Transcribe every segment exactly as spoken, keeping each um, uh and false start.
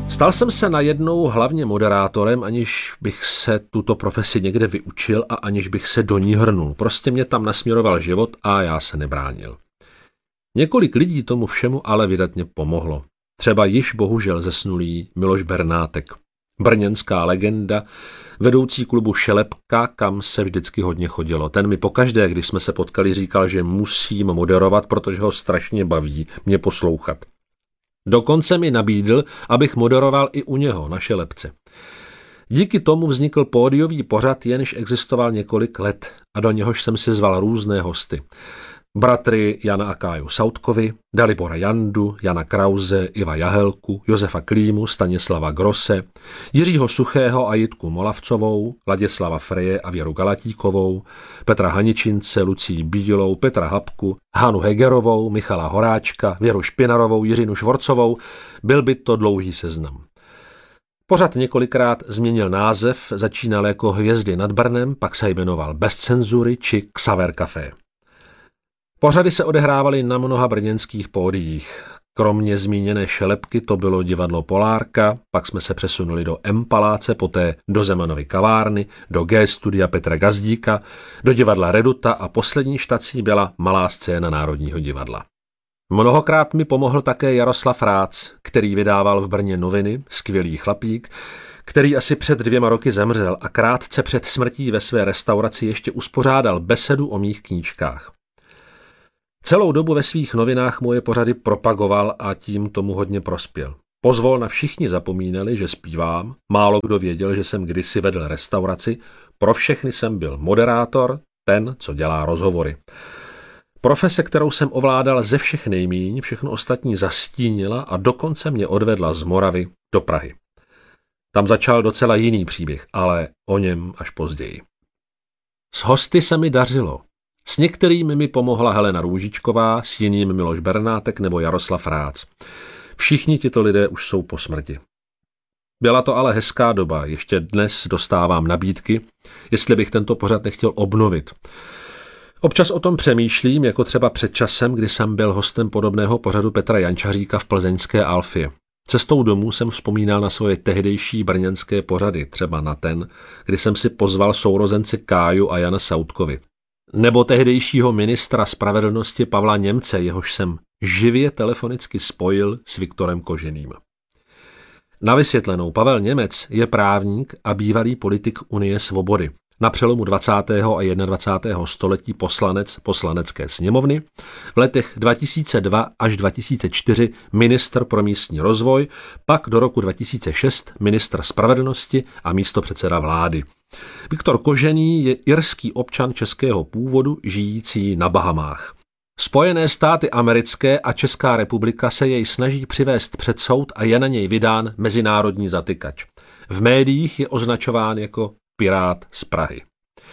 Stal jsem se najednou hlavně moderátorem, aniž bych se tuto profesi někde vyučil a aniž bych se do ní hrnul. Prostě mě tam nasměroval život a já se nebránil. Několik lidí tomu všemu ale vydatně pomohlo. Třeba již bohužel zesnulý Miloš Bernátek. Brněnská legenda, vedoucí klubu Šelepka, kam se vždycky hodně chodilo. Ten mi pokaždé, když jsme se potkali, říkal, že musím moderovat, protože ho strašně baví mě poslouchat. Dokonce mi nabídl, abych moderoval i u něho na Šelepce. Díky tomu vznikl pódiový pořad, jenž existoval několik let a do něhož jsem si zval různé hosty. Bratry Jana a Káju Sautkovi, Dalibora Jandu, Jana Krause, Iva Jahelku, Josefa Klímu, Stanislava Grosse, Jiřího Suchého a Jitku Molavcovou, Ladislava Freje a Věru Galatíkovou, Petra Haničince, Lucii Bílou, Petra Hapku, Hanu Hegerovou, Michala Horáčka, Věru Špinarovou, Jiřinu Švorcovou. Byl by to dlouhý seznam. Pořad několikrát změnil název, začínal jako Hvězdy nad Brnem, pak se jmenoval Bez cenzury či Xaver Café. Pořady se odehrávaly na mnoha brněnských pódiích. Kromě zmíněné Šelepky to bylo divadlo Polárka, pak jsme se přesunuli do M paláce, poté do Zemanovy kavárny, do G studia Petra Gazdíka, do divadla Reduta a poslední štací byla Malá scéna Národního divadla. Mnohokrát mi pomohl také Jaroslav Rác, který vydával v Brně noviny, skvělý chlapík, který asi před dvěma roky zemřel a krátce před smrtí ve své restauraci ještě uspořádal besedu o mých knížkách. Celou dobu ve svých novinách moje pořady propagoval a tím tomu hodně prospěl. Pozvolna všichni zapomínali, že zpívám, málo kdo věděl, že jsem kdysi vedl restauraci, pro všechny jsem byl moderátor, ten, co dělá rozhovory. Profese, kterou jsem ovládal ze všech nejmíň, všechno ostatní zastínila a dokonce mě odvedla z Moravy do Prahy. Tam začal docela jiný příběh, ale o něm až později. S hosty se mi dařilo. S některými mi pomohla Helena Růžičková, s jiným Miloš Bernátek nebo Jaroslav Rác. Všichni tito lidé už jsou po smrti. Byla to ale hezká doba, ještě dnes dostávám nabídky, jestli bych tento pořad nechtěl obnovit. Občas o tom přemýšlím, jako třeba před časem, kdy jsem byl hostem podobného pořadu Petra Jančaříka v plzeňské Alfě. Cestou domů jsem vzpomínal na svoje tehdejší brněnské pořady, třeba na ten, kdy jsem si pozval sourozence Káju a Jana Sautkovi. Nebo tehdejšího ministra spravedlnosti Pavla Němce, jehož jsem živě telefonicky spojil s Viktorem Koženým. Na vysvětlenou, Pavel Němec je právník a bývalý politik Unie svobody. Na přelomu dvacátého a dvacátého prvního století poslanec Poslanecké sněmovny, v letech dva tisíce dva až dva tisíce čtyři ministr pro místní rozvoj, pak do roku dva tisíce šest ministr spravedlnosti a místopředseda vlády. Viktor Kožený je irský občan českého původu žijící na Bahamách. Spojené státy americké a Česká republika se jej snaží přivést před soud a je na něj vydán mezinárodní zatykač. V médiích je označován jako pirát z Prahy.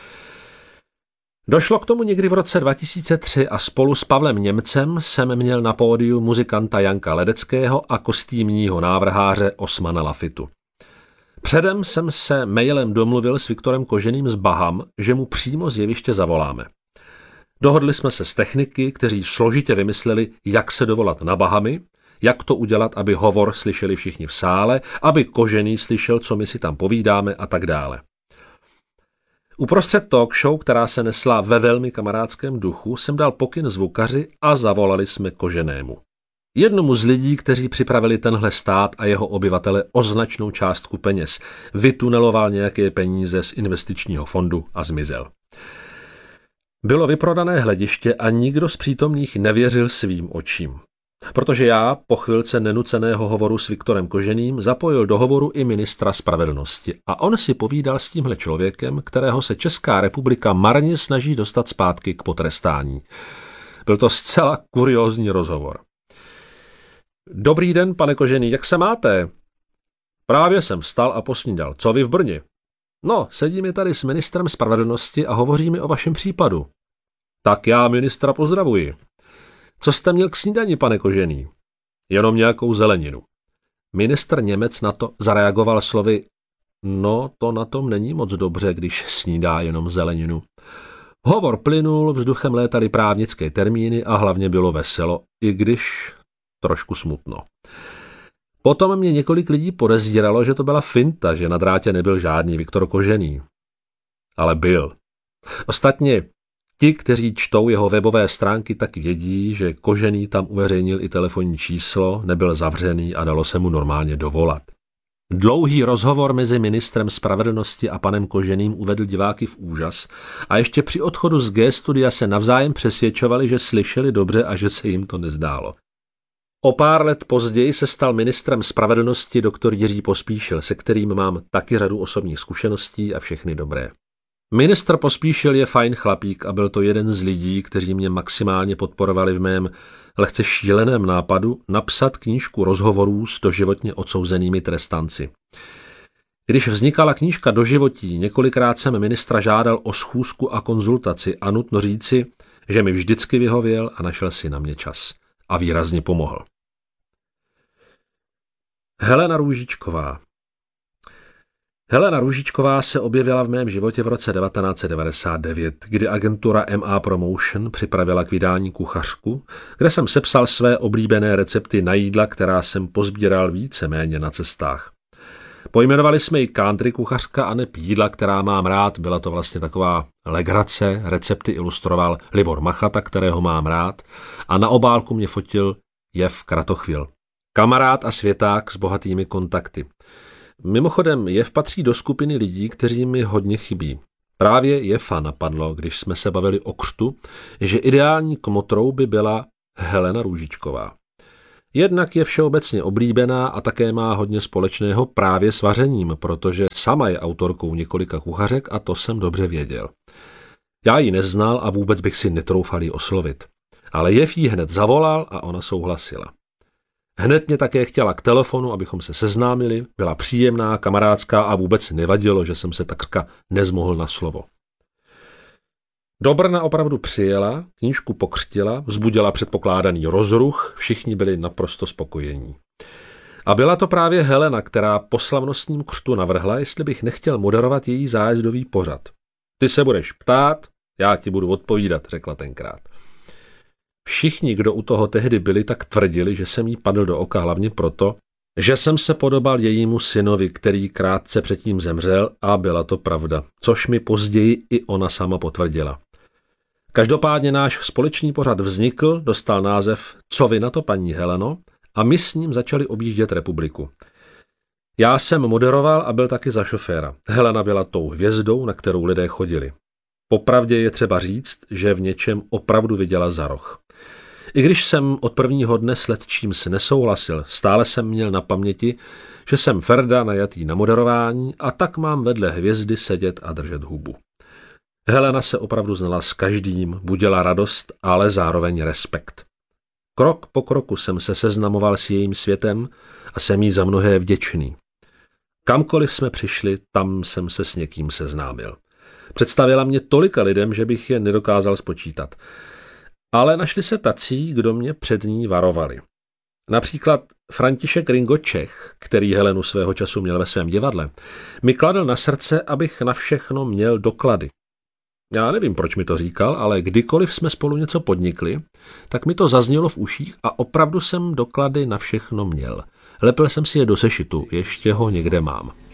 Došlo k tomu někdy v roce dva tisíce tři a spolu s Pavlem Němcem jsem měl na pódiu muzikanta Janka Ledeckého a kostýmního návrháře Osmana Lafitu. Předem jsem se mailem domluvil s Viktorem Koženým z Baham, že mu přímo z jeviště zavoláme. Dohodli jsme se s techniky, kteří složitě vymysleli, jak se dovolat na Bahamy, jak to udělat, aby hovor slyšeli všichni v sále, aby Kožený slyšel, co my si tam povídáme a tak dále. Uprostřed talk show, která se nesla ve velmi kamarádském duchu, jsem dal pokyn zvukaři a zavolali jsme Koženému. Jednomu z lidí, kteří připravili tenhle stát a jeho obyvatele o značnou částku peněz, vytuneloval nějaké peníze z investičního fondu a zmizel. Bylo vyprodané hlediště a nikdo z přítomných nevěřil svým očím. Protože já, po chvilce nenuceného hovoru s Viktorem Koženým, zapojil do hovoru i ministra spravedlnosti a on si povídal s tímhle člověkem, kterého se Česká republika marně snaží dostat zpátky k potrestání. Byl to zcela kuriózní rozhovor. Dobrý den, pane Kožený, jak se máte? Právě jsem vstal a posnídal. Co vy v Brně? No, sedíme tady s ministrem spravedlnosti a hovoříme o vašem případu. Tak já ministra pozdravuji. Co jste měl k snídani, pane Kožený? Jenom nějakou zeleninu. Ministr Němec na to zareagoval slovy: no, to na tom není moc dobře, když snídá jenom zeleninu. Hovor plynul, vzduchem létaly právnické termíny a hlavně bylo veselo, i když trošku smutno. Potom mě několik lidí podezíralo, že to byla finta, že na drátě nebyl žádný Viktor Kožený. Ale byl. Ostatně ti, kteří čtou jeho webové stránky, tak vědí, že Kožený tam uveřejnil i telefonní číslo, nebyl zavřený a dalo se mu normálně dovolat. Dlouhý rozhovor mezi ministrem spravedlnosti a panem Koženým uvedl diváky v úžas a ještě při odchodu z G-studia se navzájem přesvědčovali, že slyšeli dobře a že se jim to nezdálo. O pár let později se stal ministrem spravedlnosti doktor Jiří Pospíšil, se kterým mám taky řadu osobních zkušeností a všechny dobré. Ministr Pospíšil je fajn chlapík a byl to jeden z lidí, kteří mě maximálně podporovali v mém lehce šíleném nápadu napsat knížku rozhovorů s doživotně odsouzenými trestanci. Když vznikala knížka Doživotí, několikrát jsem ministra žádal o schůzku a konzultaci a nutno říci, že mi vždycky vyhověl a našel si na mě čas. A výrazně pomohl. Helena Růžičková. Helena Růžičková se objevila v mém životě v roce devatenáct set devadesát devět, kdy agentura M A Promotion připravila k vydání kuchařku, kde jsem sepsal své oblíbené recepty na jídla, která jsem pozbíral víceméně na cestách. Pojmenovali jsme ji country kuchařka a neb jídla, která mám rád. Byla to vlastně taková legrace, recepty ilustroval Libor Machata, kterého mám rád, a na obálku mě fotil Jev Kratochvil. Kamarád a světák s bohatými kontakty. Mimochodem, Jev patří do skupiny lidí, kteří mi hodně chybí. Právě Jefa napadlo, když jsme se bavili o křtu, že ideální kmotrou by byla Helena Růžičková. Jednak je všeobecně oblíbená a také má hodně společného právě s vařením, protože sama je autorkou několika kuchařek a to jsem dobře věděl. Já ji neznal a vůbec bych si netroufal ji oslovit. Ale Jev jí hned zavolal a ona souhlasila. Hned mě také chtěla k telefonu, abychom se seznámili, byla příjemná, kamarádská a vůbec nevadilo, že jsem se takřka nezmohl na slovo. Do Brna opravdu přijela, knížku pokřtila, vzbudila předpokládaný rozruch, všichni byli naprosto spokojení. A byla to právě Helena, která po slavnostním křtu navrhla, jestli bych nechtěl moderovat její zájezdový pořad. Ty se budeš ptát, já ti budu odpovídat, řekla tenkrát. Všichni, kdo u toho tehdy byli, tak tvrdili, že jsem jí padl do oka hlavně proto, že jsem se podobal jejímu synovi, který krátce předtím zemřel, a byla to pravda, což mi později i ona sama potvrdila. Každopádně náš společný pořad vznikl, dostal název Co vy na to, paní Heleno, a my s ním začali objíždět republiku. Já jsem moderoval a byl taky za šoféra. Helena byla tou hvězdou, na kterou lidé chodili. Popravdě je třeba říct, že v něčem opravdu viděla za roh. I když jsem od prvního dne s lecčíms nesouhlasil, stále jsem měl na paměti, že jsem Ferda najatý na moderování a tak mám vedle hvězdy sedět a držet hubu. Helena se opravdu znala s každým, budila radost, ale zároveň respekt. Krok po kroku jsem se seznamoval s jejím světem a jsem jí za mnohé vděčný. Kamkoliv jsme přišli, tam jsem se s někým seznámil. Představila mě tolika lidem, že bych je nedokázal spočítat. Ale našli se tací, kdo mě před ní varovali. Například František Ringo Čech, který Helenu svého času měl ve svém divadle, mi kladl na srdce, abych na všechno měl doklady. Já nevím, proč mi to říkal, ale kdykoliv jsme spolu něco podnikli, tak mi to zaznělo v uších a opravdu jsem doklady na všechno měl. Lepil jsem si je do sešitu, ještě ho někde mám.